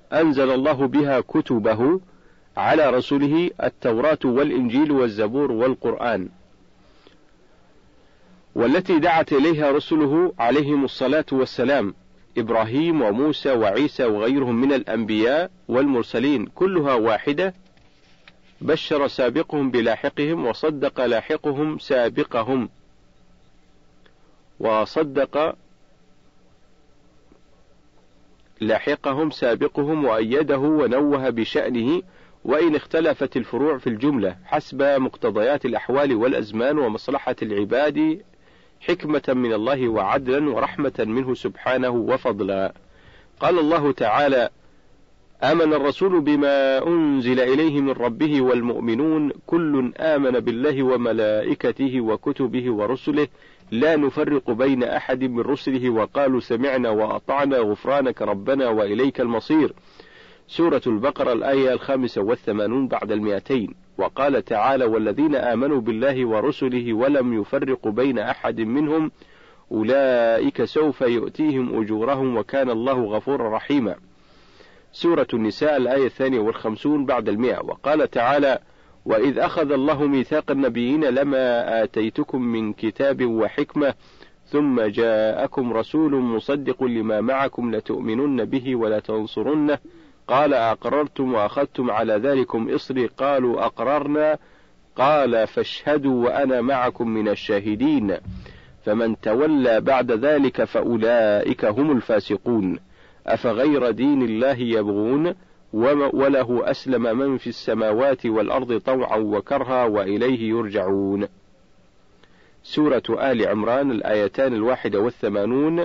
أنزل الله بها كتبه على رسله التوراة والإنجيل والزبور والقرآن، والتي دعت إليها رسله عليهم الصلاة والسلام، إبراهيم وموسى وعيسى وغيرهم من الأنبياء والمرسلين، كلها واحدة، بشر سابقهم بلاحقهم وصدق لاحقهم سابقهم، وصدق لاحقهم سابقهم وأيده ونوه بشأنه، وإن اختلفت الفروع في الجملة حسب مقتضيات الأحوال والأزمان ومصلحة العباد، حكمة من الله وعدلا ورحمة منه سبحانه وفضلا. قال الله تعالى: آمن الرسول بما أنزل إليه من ربه والمؤمنون كل آمن بالله وملائكته وكتبه ورسله لا نفرق بين أحد من رسله وقالوا سمعنا وأطعنا غفرانك ربنا وإليك المصير. سورة البقرة الآية 85 بعد 200. وقال تعالى: والذين آمنوا بالله ورسله ولم يفرقوا بين أحد منهم أولئك سوف يؤتيهم أجورهم وكان الله غفورا رحيما. سورة النساء الآية 52 بعد 100. وقال تعالى: وإذ أخذ الله ميثاق النبيين لما آتيتكم من كتاب وحكمة ثم جاءكم رسول مصدق لما معكم لتؤمنن به ولتنصرنه قال أقررتم وأخذتم على ذلكم إصري قالوا أقررنا قال فاشهدوا وأنا معكم من الشاهدين فمن تولى بعد ذلك فأولئك هم الفاسقون. أفغير دين الله يبغون وله أسلم من في السماوات والأرض طوعا وكرها وإليه يرجعون. سورة آل عمران الآيتان 81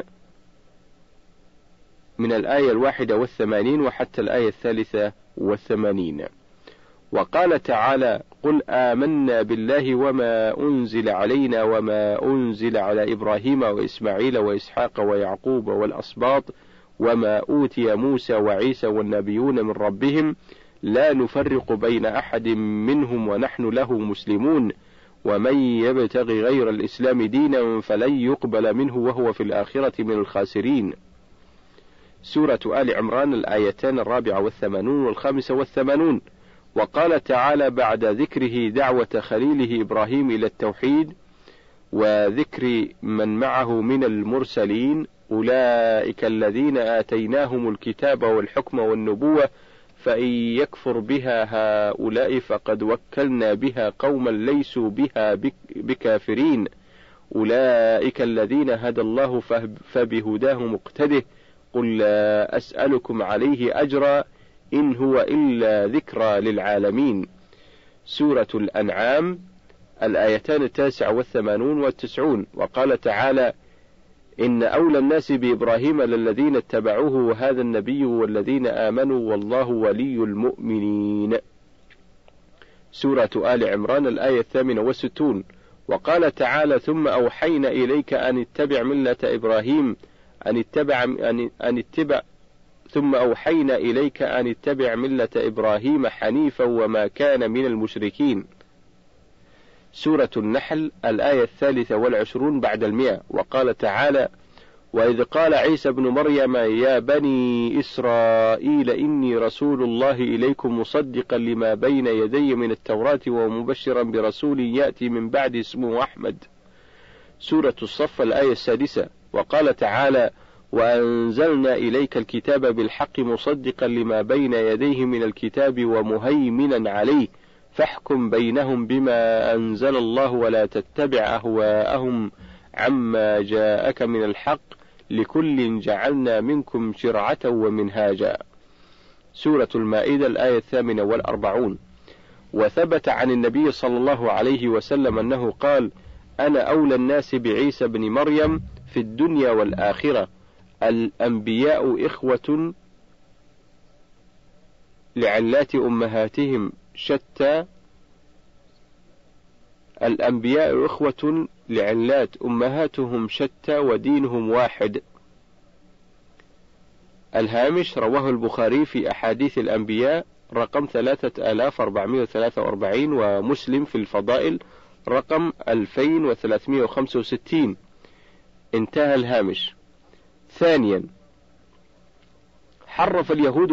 من الآية 81 وحتى الآية 83. وقال تعالى: قل آمنا بالله وما أنزل علينا وما أنزل على إبراهيم وإسماعيل وإسحاق ويعقوب والأسباط وما أوتي موسى وعيسى والنبيون من ربهم لا نفرق بين أحد منهم ونحن له مسلمون ومن يبتغي غير الإسلام دينا فلن يقبل منه وهو في الآخرة من الخاسرين. سورة آل عمران الآيتان 84 و85. وقال تعالى بعد ذكره دعوة خليله إبراهيم إلى التوحيد وذكر من معه من المرسلين: أولئك الذين آتيناهم الكتاب والحكم والنبوة فإن يكفر بها هؤلاء فقد وكلنا بها قوما ليسوا بها بكافرين أولئك الذين هدى الله فبهداه مقتده قل لا أسألكم عليه أجرا إن هو إلا ذكرى للعالمين. سورة الأنعام الآيتان 89 و90. وقال تعالى: إن أولى الناس بإبراهيم للذين اتبعوه وهذا النبي والذين آمنوا والله ولي المؤمنين. سورة آل عمران الآية 68. وقال تعالى: ثم أوحينا إليك أن اتبع ملة إبراهيم ثم أوحينا إليك أن اتبع ملة إبراهيم حنيفا وما كان من المشركين. سورة النحل الآية 23 بعد 100. وقال تعالى: وإذ قال عيسى ابن مريم يا بني إسرائيل إني رسول الله إليكم مصدقا لما بين يدي من التوراة ومبشرا برسول يأتي من بعد اسمه أحمد. سورة الصف الآية 6. وقال تعالى: وأنزلنا إليك الكتاب بالحق مصدقا لما بين يديه من الكتاب ومهيمنا عليه فاحكم بينهم بما أنزل الله ولا تتبع أهواءهم عما جاءك من الحق لكل جعلنا منكم شرعة ومنهاجا. سورة المائدة الآية 48. وثبت عن النبي صلى الله عليه وسلم أنه قال: أنا أولى الناس بعيسى بن مريم في الدنيا والآخرة الأنبياء إخوة لعلات أمهاتهم شتى الأنبياء إخوة لعلات أمهاتهم شتى ودينهم واحد. الهامش رواه البخاري في أحاديث الأنبياء رقم 3443 ومسلم في الفضائل رقم 2365. انتهى الهامش. ثانيا، حرف اليهود